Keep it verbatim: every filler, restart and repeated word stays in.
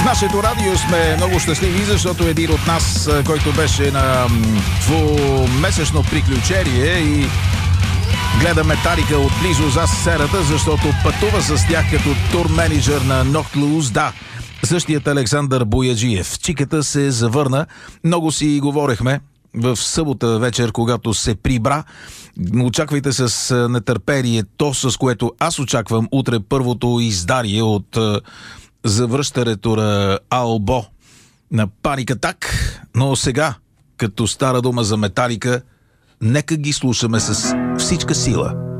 нашето радио сме много щастливи, защото един от нас, който беше на двумесечно приключение и гледа Металика отблизо за сцената, защото пътува с тях като тур-менеджер на Nocturus, да, същият Александър Бояджиев. Чиката се завърна, много си говорехме в събота вечер, когато се прибра. Очаквайте с нетърпение то, с което аз очаквам утре първото издание от завръщането на албо на Panic Attack. Но сега, като стара дума за Металика, нека ги слушаме с всичка сила.